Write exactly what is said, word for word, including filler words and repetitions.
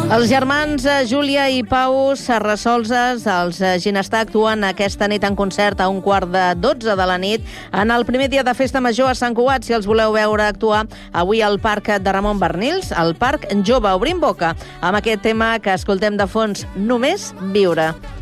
Els germans Júlia i Pau Serrasolses, els Ginestar, actuen aquesta nit en concert a un quart de dotze de la nit en el primer dia de Festa Major a Sant Cugat. Si els voleu veure actuar avui al Parc de Ramon Bernils, al Parc Jove. Obrim boca amb aquest tema que escoltem de fons, Només viure.